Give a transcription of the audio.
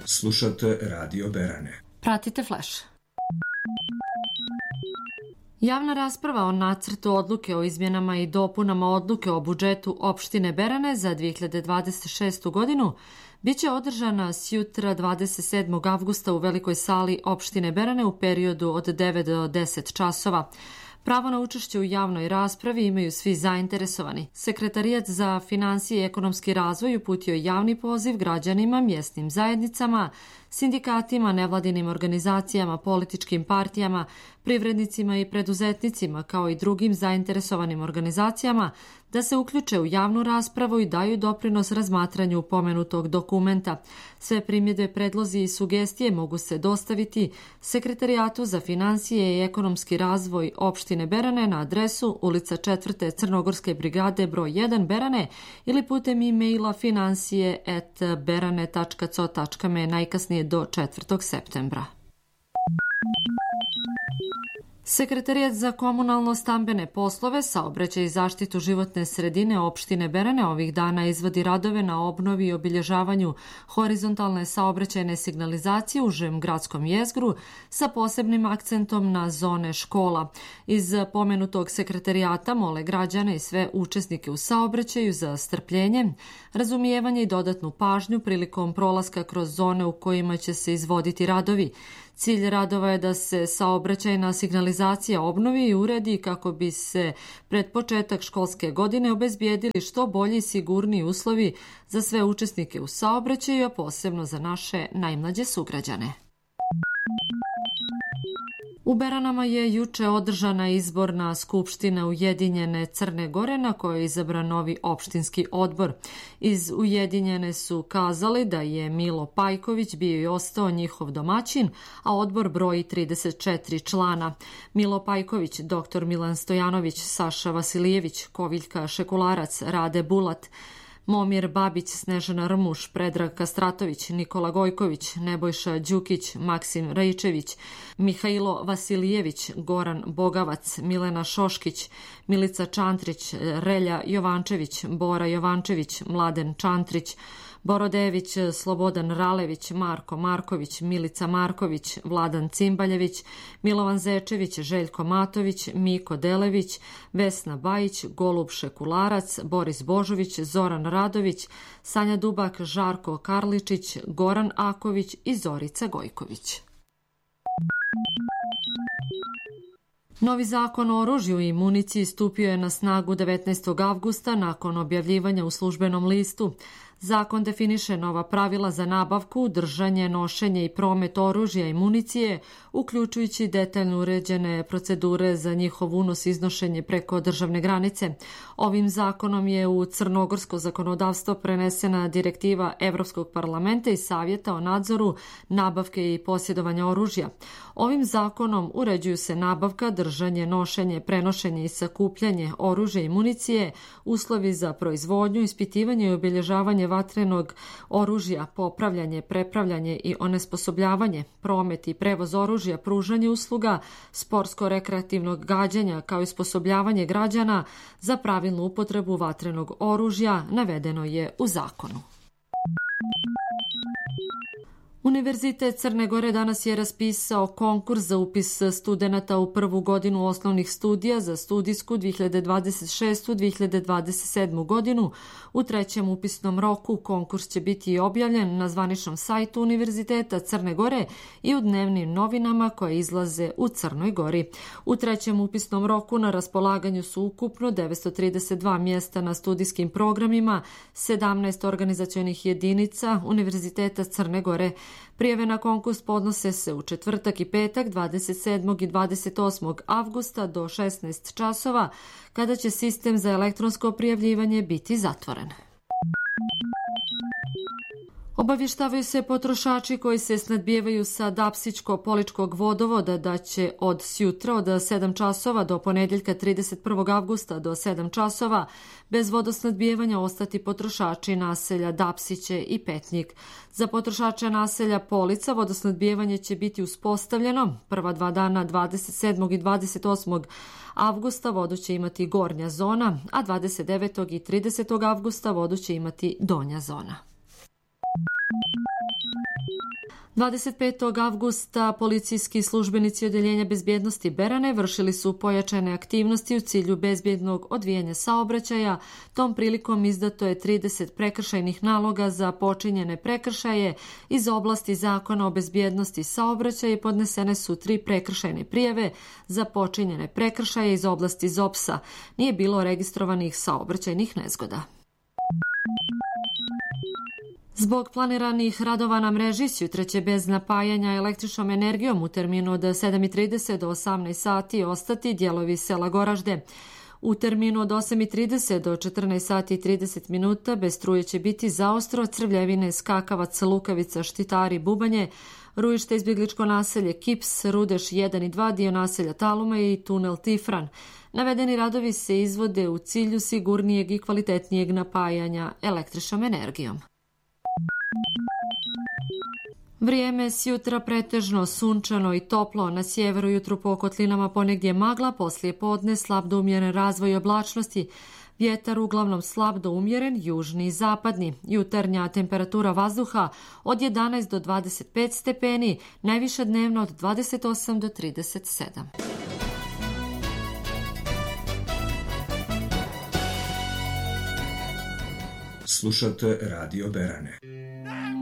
Slušate Radio Berane. Pratite Flash. Javna rasprava o nacrtu odluke o izmjenama i dopunama odluke o budžetu opštine Berane za 2026. godinu biće održana sjutra 27. avgusta u velikoj sali opštine Berane u periodu od 9 do 10 časova. Pravo na učešće u javnoj raspravi imaju svi zainteresovani. Sekretarijat za finansije i ekonomski razvoj uputio javni poziv građanima, mjesnim zajednicama, sindikatima, nevladinim organizacijama, političkim partijama, privrednicima i preduzetnicima, kao i drugim zainteresovanim organizacijama, da se uključe u javnu raspravu i daju doprinos razmatranju pomenutog dokumenta. Sve primjedbe, predlozi i sugestije mogu se dostaviti Sekretarijatu za finansije i ekonomski razvoj opštine Berane na adresu ulica 4. Crnogorske brigade broj 1 Berane ili putem e-maila finansije@berane.co.me najkasnije do 4. septembra. Sekretarijat za komunalno-stambene poslove, saobraćaj i zaštitu životne sredine opštine Berane ovih dana izvodi radove na obnovi i obilježavanju horizontalne saobraćajne signalizacije u užem gradskom jezgru sa posebnim akcentom na zone škola. Iz pomenutog sekretarijata mole građane i sve učesnike u saobraćaju za strpljenje, razumijevanje i dodatnu pažnju prilikom prolaska kroz zone u kojima će se izvoditi radovi. Cilj radova je da se saobraćajna signalizacija obnovi i uredi kako bi se pred početak školske godine obezbijedili što bolji i sigurniji uslovi za sve učesnike u saobraćaju, a posebno za naše najmlađe sugrađane. U Beranama je juče održana izborna skupština Ujedinjene Crne Gore na kojoj je izabran novi opštinski odbor. Iz Ujedinjene su kazali da je Milo Pajković bio i ostao njihov domaćin, a odbor broji 34 člana. Milo Pajković, dr. Milan Stojanović, Saša Vasilijević, Koviljka Šekularac, Rade Bulat, Momir Babić, Snežana Rmuš, Predrag Kastratović, Nikola Gojković, Nebojša Đukić, Maksim Rajčević, Mihajlo Vasilijević, Goran Bogavac, Milena Šoškić, Milica Čantrić, Relja Jovančević, Bora Jovančević, Mladen Čantrić, Borodević, Slobodan Ralević, Marko Marković, Milica Marković, Vladan Cimbaljević, Milovan Zečević, Željko Matović, Miko Delević, Vesna Bajić, Golub Šekularac, Boris Božović, Zoran Radović, Sanja Dubak, Žarko Karličić, Goran Aković i Zorica Gojković. Novi zakon o oružju i municiji stupio je na snagu 19. avgusta nakon objavljivanja u službenom listu. Zakon definiše nova pravila za nabavku, držanje, nošenje i promet oružja i municije, uključujući detaljno uređene procedure za njihov unos i iznošenje preko državne granice. Ovim zakonom je u crnogorsko zakonodavstvo prenesena direktiva Evropskog parlamenta i Savjeta o nadzoru nabavke i posjedovanja oružja. Ovim zakonom uređuju se nabavka, držanje, nošenje, prenošenje i sakupljanje oružja i municije, uslovi za proizvodnju, ispitivanje i obilježavanje vatrenog oružja, popravljanje, prepravljanje i onesposobljavanje, promet i prevoz oružja, pružanje usluga, sportsko-rekreativnog gađanja kao i osposobljavanje građana za pravilnu upotrebu vatrenog oružja navedeno je u zakonu. Univerzitet Crne Gore danas je raspisao konkurs za upis studenata u prvu godinu osnovnih studija za studijsku 2026-2027 godinu. U trećem upisnom roku konkurs će biti objavljen na zvaničnom sajtu Univerziteta Crne Gore i u dnevnim novinama koje izlaze u Crnoj Gori. U trećem upisnom roku na raspolaganju su ukupno 932 mjesta na studijskim programima, 17 organizacionih jedinica Univerziteta Crne Gore. Prijave na konkurs podnose se u četvrtak i petak 27. i 28. avgusta do 16 časova, kada će sistem za elektronsko prijavljivanje biti zatvoren. Obavještavaju se potrošači koji se snadbijevaju sa Dapsičko-Poličkog vodovoda da će od sjutra od 7 časova do ponedjeljka 31. avgusta do 7 časova bez vodosnadbijevanja ostati potrošači naselja Dapsiće i Petnjik. Za potrošače naselja Polica vodosnadbijevanje će biti uspostavljeno prva 2 dana 27. i 28. avgusta vodu će imati gornja zona, a 29. i 30. avgusta vodu će imati donja zona. 25. avgusta policijski službenici Odeljenja bezbjednosti Berane vršili su pojačane aktivnosti u cilju bezbjednog odvijanja saobraćaja. Tom prilikom izdato je 30 prekršajnih naloga za počinjene prekršaje iz oblasti Zakona o bezbjednosti saobraćaja i podnesene su 3 prekršajne prijave za počinjene prekršaje iz oblasti ZOPS-a. Nije bilo registrovanih saobraćajnih nezgoda. Zbog planiranih radova na mreži sutra će bez napajanja električnom energijom u terminu od 7:30 do 18 sati ostati dijelovi sela Goražde. U terminu od 8:30 do 14 sati i 30 minuta bez struje će biti zaostro Crvljevine, Skakavac, Lukavica, Štitari, Bubanje, Rujište, izbjegličko naselje Kips, Rudeš 1 i 2, dio naselja Taluma i tunel Tifran. Navedeni radovi se izvode u cilju sigurnijeg i kvalitetnijeg napajanja električnom energijom. Vrijeme sjutra pretežno sunčano i toplo, na sjeveru jutru po kotlinama ponegdje magla, poslije podne slab do umjeren razvoj oblačnosti, vjetar uglavnom slab do umjeren, južni i zapadni. Jutarnja temperatura vazduha od 11 do 25 stepeni, najviše dnevno od 28 do 37. Slušate Radio Berane.